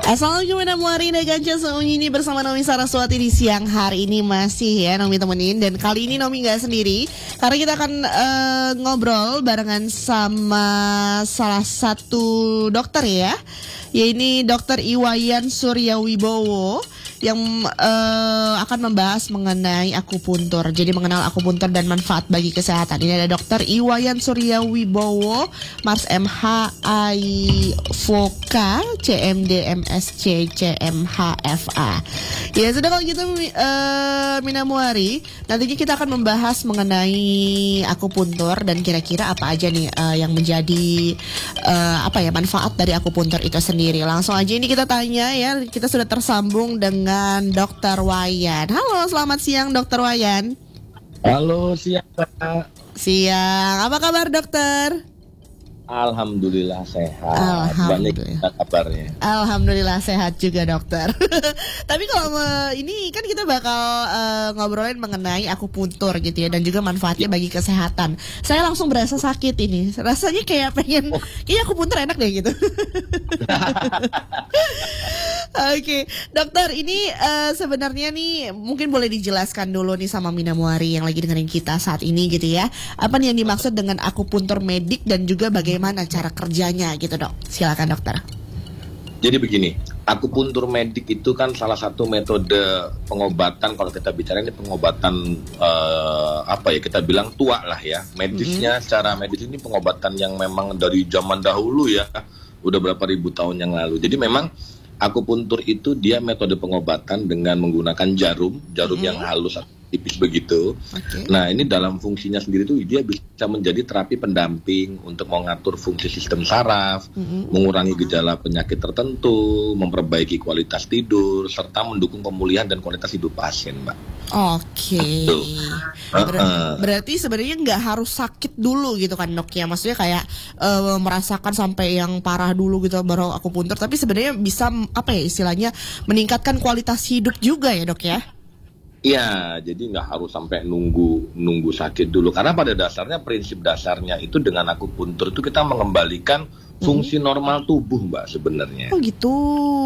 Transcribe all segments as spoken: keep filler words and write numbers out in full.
Assalamualaikum Namuari Ganca Seunyi ini bersama Nomi Saraswati di siang hari ini masih ya Nomi temenin. Dan kali ini Nomi gak sendiri karena kita akan uh, ngobrol barengan sama salah satu dokter ya, yaitu Dokter Iwayan Suryawibowo yang uh, akan membahas mengenai akupuntur. Jadi mengenal akupuntur dan manfaat bagi kesehatan. Ini ada Dokter Iwayan Suryawibowo, Mars M H I Voka, C M D M S C C M H F A. Ya sudah kalau gitu uh, Mina Muari, nantinya kita akan membahas mengenai akupuntur dan kira-kira apa aja nih uh, yang menjadi uh, apa ya manfaat dari akupuntur itu sendiri. Langsung aja ini kita tanya ya, kita sudah tersambung dengan Dokter Wayan. Halo, selamat siang Dokter Wayan. Halo, siang Kak. Siang, apa kabar dokter? Alhamdulillah sehat. Alhamdulillah. Banyak kabarnya. Alhamdulillah sehat juga dokter. Tapi kalau uh, ini kan kita bakal uh, ngobrolin mengenai akupuntur gitu ya, dan juga manfaatnya bagi kesehatan. Saya langsung berasa sakit ini. Rasanya kayak pengen, oh. kayak akupuntur enak deh gitu. Oke, okay. Dokter, ini uh, sebenarnya nih mungkin boleh dijelaskan dulu nih sama Mina Muari yang lagi dengerin kita saat ini gitu ya. Apa nih yang dimaksud dengan akupuntur medik dan juga bagaimana cara kerjanya gitu dok? Silakan dokter. Jadi begini, akupuntur medik itu kan salah satu metode pengobatan. Kalau kita bicara ini pengobatan uh, apa ya, kita bilang tua lah ya. Medisnya mm-hmm. secara medis ini pengobatan yang memang dari zaman dahulu ya, udah berapa ribu tahun yang lalu. Jadi memang akupuntur itu dia metode pengobatan dengan menggunakan jarum, jarum mm-hmm. yang halus tipis begitu. Okay. Nah ini dalam fungsinya sendiri tuh dia bisa menjadi terapi pendamping untuk mengatur fungsi sistem saraf, mm-hmm. mengurangi gejala penyakit tertentu, memperbaiki kualitas tidur, serta mendukung pemulihan dan kualitas hidup pasien, Mbak. Oke. Okay. Ber- uh-uh. Berarti sebenarnya nggak harus sakit dulu gitu kan dok ya? Maksudnya kayak uh, merasakan sampai yang parah dulu gitu baru akupuntur, tapi sebenarnya bisa apa ya istilahnya meningkatkan kualitas hidup juga ya dok ya? Iya, jadi nggak harus sampai nunggu nunggu sakit dulu. Karena pada dasarnya prinsip dasarnya itu dengan akupuntur itu kita mengembalikan fungsi hmm. normal tubuh, Mbak, sebenarnya. Oh gitu.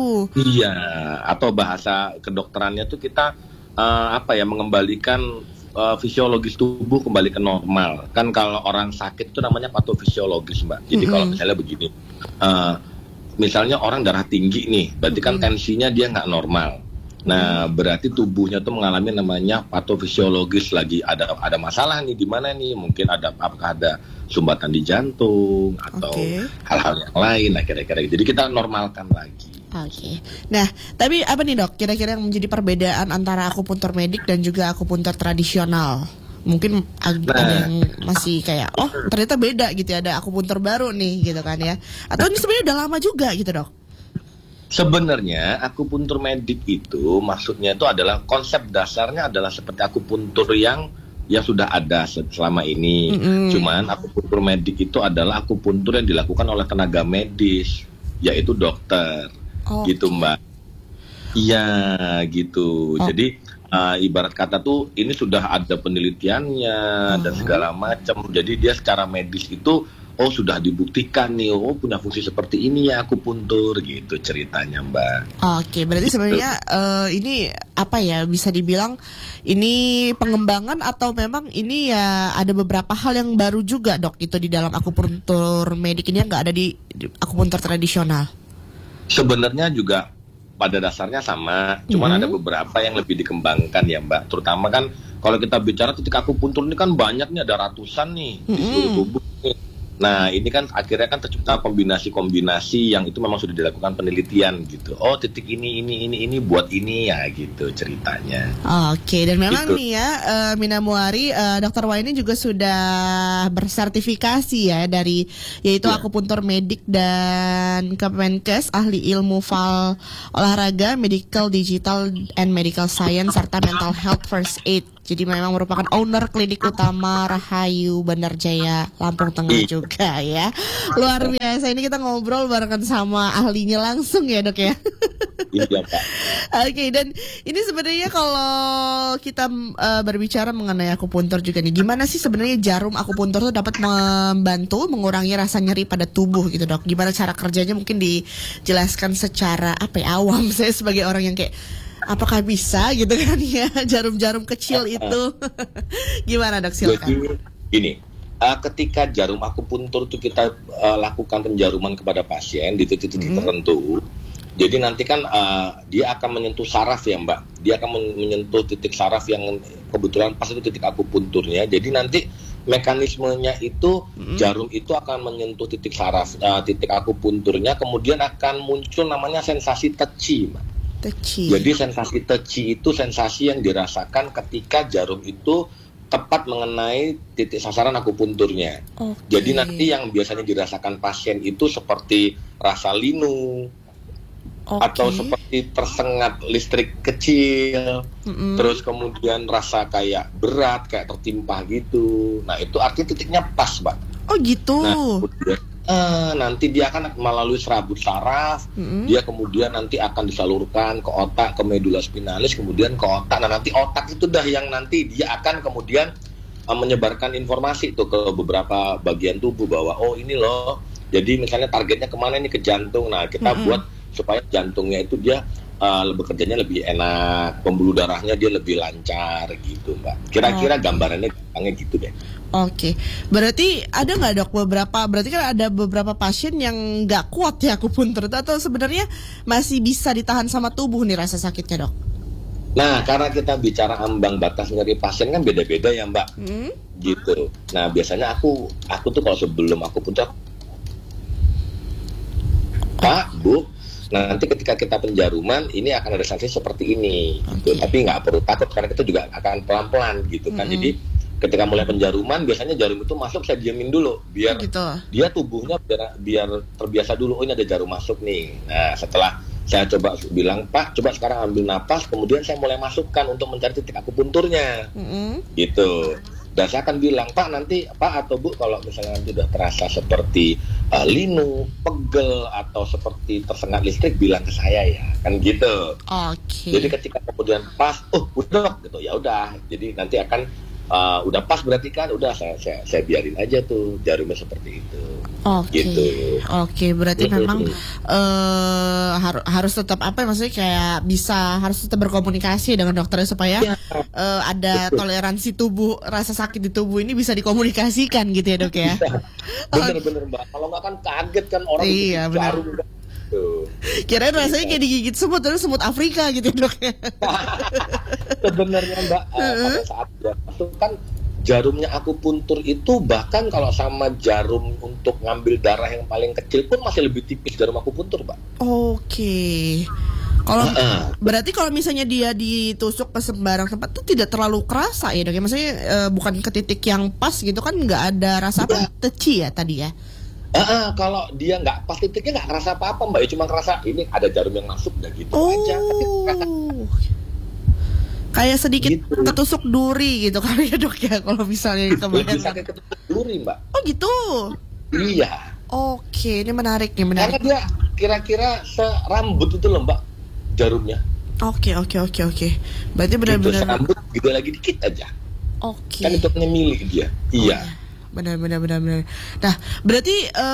Iya, atau bahasa kedokterannya itu kita uh, apa ya mengembalikan uh, fisiologis tubuh kembali ke normal. Kan kalau orang sakit itu namanya patofisiologis, Mbak. Jadi hmm. kalau misalnya begini, uh, misalnya orang darah tinggi nih, berarti kan hmm. tensinya dia nggak normal. Nah, berarti tubuhnya tuh mengalami namanya patofisiologis, lagi ada ada masalah nih di mana nih? Mungkin ada apakah ada sumbatan di jantung atau okay. hal-hal yang lain, nah kira-kira. Jadi kita normalkan lagi. Oke. Okay. Nah, tapi apa nih dok? Kira-kira yang menjadi perbedaan antara akupuntur medik dan juga akupuntur tradisional? Mungkin ag- nah. ada yang masih kayak, oh ternyata beda gitu ya, ada akupuntur baru nih gitu kan ya? Atau ini sebenarnya udah lama juga gitu dok? Sebenarnya akupuntur medik itu maksudnya itu adalah konsep dasarnya adalah seperti akupuntur yang yang sudah ada selama ini. Mm-hmm. Cuman akupuntur medik itu adalah akupuntur yang dilakukan oleh tenaga medis, yaitu dokter, oh. gitu Mbak. Iya gitu. Oh. Jadi uh, ibarat kata tuh ini sudah ada penelitiannya oh. dan segala macam. Jadi dia secara medis itu oh sudah dibuktikan nih, oh punya fungsi seperti ini ya akupuntur gitu ceritanya Mbak. Oke, berarti sebenarnya uh, ini apa ya bisa dibilang ini pengembangan atau memang ini ya ada beberapa hal yang baru juga dok itu di dalam akupuntur medik ini yang nggak ada di, di akupuntur tradisional. Sebenarnya juga pada dasarnya sama, cuman hmm. ada beberapa yang lebih dikembangkan ya Mbak. Terutama kan kalau kita bicara titik akupuntur ini kan banyak nih, ada ratusan nih hmm. di seluruh tubuh nih. Nah ini kan akhirnya kan tercipta kombinasi-kombinasi yang itu memang sudah dilakukan penelitian gitu. Oh titik ini, ini, ini, ini buat ini ya gitu ceritanya. Oke, dan memang gitu. nih ya uh, Mina Muari, uh, dokter Wayan ini juga sudah bersertifikasi ya dari yaitu yeah. akupuntur medik dan Kemenkes, ahli ilmu fal olahraga, medical, digital, and medical science, serta mental health first aid. Jadi memang merupakan owner klinik utama Rahayu Bandar Jaya, Lampung Tengah juga ya. Luar biasa, ini kita ngobrol barengan sama ahlinya langsung ya dok ya. Iya Pak. Oke, dan ini sebenarnya kalau kita uh, berbicara mengenai akupuntur juga nih, gimana sih sebenarnya jarum akupuntur itu dapat membantu mengurangi rasa nyeri pada tubuh gitu dok? Gimana cara kerjanya, mungkin dijelaskan secara apa ya, awam saya sebagai orang yang kayak apakah bisa gitu kan ya jarum-jarum kecil itu? Gimana dok, silakan. Jadi gini, uh, ketika jarum akupuntur itu kita uh, lakukan penjaruman kepada pasien di titik-titik hmm. tertentu. Jadi nanti kan uh, dia akan menyentuh saraf ya Mbak. Dia akan menyentuh titik saraf yang kebetulan pas itu titik akupunturnya. Jadi nanti mekanismenya itu mm-hmm. jarum itu akan menyentuh titik saraf, uh, titik akupunturnya. Kemudian akan muncul namanya sensasi teci Mbak. Teci. Jadi sensasi teci itu sensasi yang dirasakan ketika jarum itu tepat mengenai titik sasaran akupunturnya. Okay. Jadi nanti yang biasanya dirasakan pasien itu seperti rasa linu, okay. atau seperti tersengat listrik kecil, mm-hmm. terus kemudian rasa kayak berat, kayak tertimpa gitu. Nah itu artinya titiknya pas, Mbak. Oh gitu. Nah kemudian, eh, nanti dia akan melalui serabut saraf, mm-hmm. dia kemudian nanti akan disalurkan ke otak, ke medula spinalis, kemudian ke otak. Nah nanti otak itu dah yang nanti dia akan kemudian uh, menyebarkan informasi tuh ke beberapa bagian tubuh bahwa oh ini loh. Jadi misalnya targetnya kemana nih, ke jantung. Nah kita mm-hmm. buat supaya jantungnya itu dia uh, bekerjanya lebih enak, pembuluh darahnya dia lebih lancar gitu Mbak. Kira-kira oh. gambarannya gampangnya gitu deh. Oke, berarti ada nggak dok beberapa, berarti kan ada beberapa pasien yang nggak kuat ya akupuntur, atau sebenarnya masih bisa ditahan sama tubuh nih rasa sakitnya dok? Nah karena kita bicara ambang batas nyeri pasien kan beda-beda ya Mbak, hmm? gitu. Nah biasanya aku, aku tuh kalau sebelum akupuntur, Pak, Bu, nah nanti ketika kita penjaruman ini akan ada sanksi seperti ini, okay. gitu. Tapi nggak perlu takut karena kita juga akan pelan-pelan gitu kan. Mm-hmm. Jadi ketika mulai penjaruman biasanya jarum itu masuk saya diamin dulu biar gitu. Dia tubuhnya biar, biar terbiasa dulu. Oh ini ada jarum masuk nih. Nah setelah saya coba bilang Pak, coba sekarang ambil napas, kemudian saya mulai masukkan untuk mencari titik akupunturnya, mm-hmm. gitu. Dan saya akan bilang, Pak nanti Pak atau Bu kalau misalnya nanti udah terasa seperti uh, linu, pegel atau seperti tersengat listrik, bilang ke saya ya, kan gitu. Oke. Okay. Jadi ketika kemudian pas, oh udah gitu, ya udah. Jadi nanti akan uh, udah pas berarti kan, udah saya saya, saya biarin aja tuh jarumnya seperti itu. Oke. Okay. Gitu. Oke, okay, berarti mm-hmm. memang uh, har- harus tetap apa maksudnya kayak bisa harus tetap berkomunikasi dengan dokternya supaya ya. uh, ada betul. Toleransi tubuh, rasa sakit di tubuh ini bisa dikomunikasikan gitu ya dok ya. Bener-bener Mbak. Kalau nggak kan kaget kan orang iya, itu jarum. Kirain rasanya kayak digigit semut, terus semut Afrika gitu dok ya. Sebenarnya Mbak, uh, pada saat itu kan jarumnya akupuntur itu bahkan kalau sama jarum untuk ngambil darah yang paling kecil pun masih lebih tipis jarum akupuntur, Mbak. Oke. Kalau uh-uh. berarti kalau misalnya dia ditusuk ke sembarang tempat itu tidak terlalu kerasa ya dok ya? Maksudnya uh, bukan ke titik yang pas gitu kan, nggak ada rasa apa? Teci ya tadi ya? Uh-uh, kalau dia nggak pas titiknya nggak ngerasa apa-apa Mbak, ya cuma ngerasa ini ada jarum yang masuk dan gitu oh. aja. Tapi ngerasa kayak sedikit gitu. Ketusuk duri gitu kali ya dok ya kalau misalnya kebayang. Bisa kayak ketusuk duri Mbak. Oh gitu. Iya. Oke, ini menarik nih, menarik. Karena dia kira-kira serambut itu loh Mbak jarumnya. Oke oke oke oke. Berarti benar-benar. Gitu, serambut gede lagi dikit aja. Oke. Kan itu milik dia. Oh, iya. Benar-benar benar-benar. Nah, berarti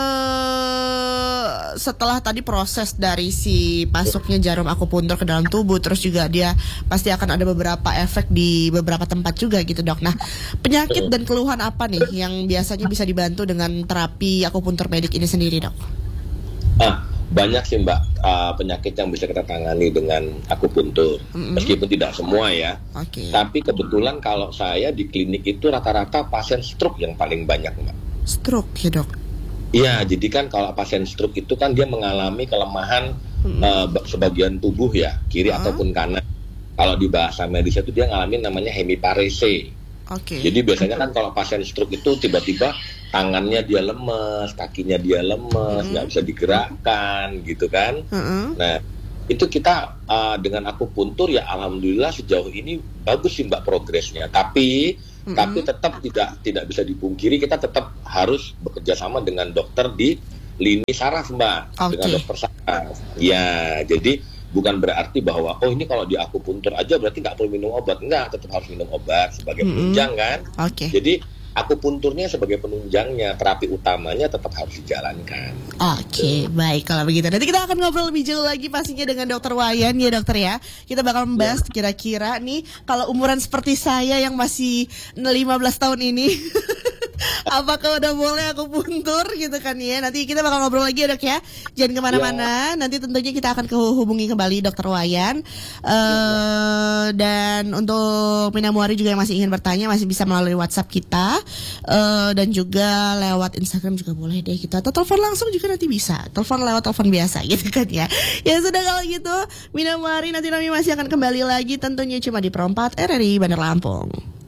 uh, setelah tadi proses dari si masuknya jarum akupuntur ke dalam tubuh, terus juga dia pasti akan ada beberapa efek di beberapa tempat juga gitu dok. Nah, penyakit dan keluhan apa nih yang biasanya bisa dibantu dengan terapi akupuntur medik ini sendiri dok? Ah, banyak sih Mbak uh, penyakit yang bisa kita tangani dengan akupuntur, mm-hmm. meskipun tidak semua ya. Okay. Tapi kebetulan kalau saya di klinik itu rata-rata pasien stroke yang paling banyak Mbak. Stroke ya dok? Iya, jadi kan kalau pasien stroke itu kan dia mengalami kelemahan mm-hmm. uh, sebagian tubuh ya, kiri uh-huh. ataupun kanan. Kalau di bahasa medis itu dia ngalamin namanya hemiparese. Oke. Okay. Jadi biasanya kan kalau pasien stroke itu tiba-tiba tangannya dia lemes, kakinya dia lemes, nggak mm-hmm. bisa digerakkan, gitu kan? Mm-hmm. Nah, itu kita uh, dengan akupuntur ya, alhamdulillah sejauh ini bagus sih Mbak progresnya. Tapi, mm-hmm. tapi tetap tidak tidak bisa dipungkiri kita tetap harus bekerja sama dengan dokter di lini saraf Mbak, okay. dengan dokter saraf. Ya, jadi bukan berarti bahwa oh ini kalau di akupuntur aja berarti nggak perlu minum obat. Enggak, tetap harus minum obat sebagai Mm-mm. penunjang kan. Oke. Jadi akupunturnya sebagai penunjangnya, terapi utamanya tetap harus dijalankan. Oke, baik kalau begitu. Nanti kita akan ngobrol lebih jauh lagi pastinya dengan Dokter Wayan ya dokter ya. Kita bakal membahas Ya. kira-kira nih kalau umuran seperti saya yang masih lima belas tahun ini apakah udah boleh akupuntur gitu kan ya. Nanti kita bakal ngobrol lagi ya dok ya. Jangan kemana-mana. Nanti tentunya kita akan kehubungi kembali Dokter Wayan. Uh, dan untuk Mina Muari juga yang masih ingin bertanya masih bisa melalui WhatsApp kita. Uh, dan juga lewat Instagram juga boleh deh kita. Atau telepon langsung juga nanti bisa. Telepon lewat telepon biasa gitu kan ya. Ya sudah kalau gitu Mina Muari nanti kami masih akan kembali lagi tentunya cuma di Perempat R R I Bandar Lampung.